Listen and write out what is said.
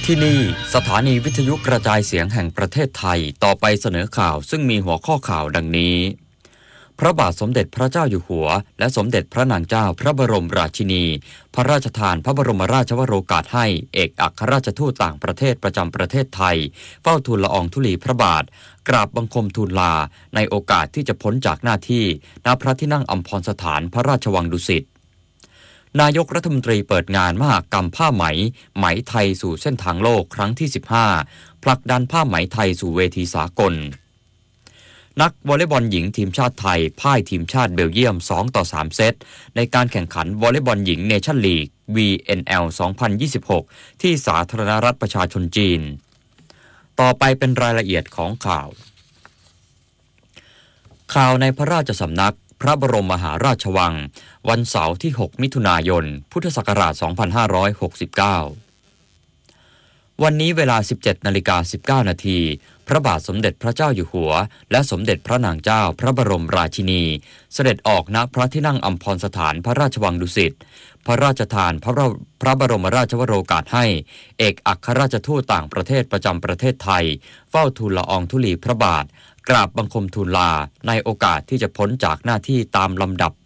ที่นี่สถานีวิทยุกระจายเสียงแห่งประเทศไทยต่อไปเสนอข่าวซึ่งมีหัวข้อข่าวดังนี้พระบาทสมเด็จพระเจ้าอยู่หัวและสมเด็จพระนางเจ้าพระบรมราชินีพระราชทานพระบรมราชวโรกาสให้เอกอัครราชทูตต่างประเทศประจำประเทศไทยเฝ้าทูลละอองธุลีพระบาทกราบบังคมทูลลาในโอกาสที่จะพ้นจากหน้าที่ณพระที่นั่งอัมพรสถานพระราชวังดุสิตนายกรัฐมนตรีเปิดงานมหกรรมผ้าไหมไหมไทยสู่เส้นทางโลกครั้งที่15ผลักดันผ้าไหมไทยสู่เวทีสากลนักวอลเลย์บอลหญิงทีมชาติไทยพ่ายทีมชาติเบลเยียม2-3 เซตในการแข่งขันวอลเลย์บอลหญิงเนชั่นลีก VNL 2026 ที่สาธารณรัฐประชาชนจีนต่อไปเป็นรายละเอียดของข่าวในพระราชสำนักพระบรมมหาราชวังวันเสาร์ที่6มิถุนายนพุทธศักราช2569วันนี้เวลา 17:19 นาทีพระบาทสมเด็จพระเจ้าอยู่หัวและสมเด็จพระนางเจ้าพระบรมราชินีเสด็จออกณพระที่นั่งอัมพรสถานพระราชวังดุสิตพระราชทานพระบรมราชวโรกาสให้เอกอัครราชทูตต่างประเทศประจำประเทศไทยเฝ้าทูลละอองธุลีพระบาทกราบบังคมทูลลาในโอกาสที่จะพ้นจากหน้าที่ตามลำดับ